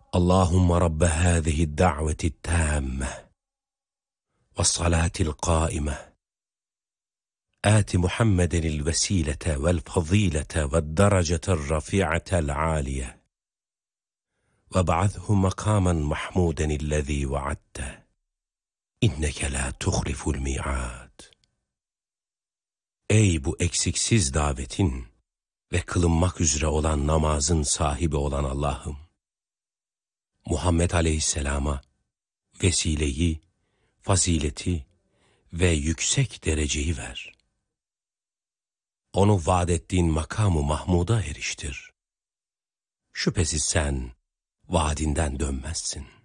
Allahümme Rabbe hâzihi da'veti tâmme ve salâtil qâime âti Muhammedenil vesîlete vel fazîlete ve derecetel rafi'atel âliye ve ba'athu makâmen mahmûdenillezî vaadte inneke lâ tuhliful mi'âd. Ey bu eksiksiz davetin ve kılınmak üzere olan namazın sahibi olan Allah'ım, Muhammed Aleyhisselam'a vesileyi, fazileti ve yüksek dereceyi ver. Onu vaad ettiğin makamı Mahmud'a eriştir. Şüphesiz sen vaadinden dönmezsin.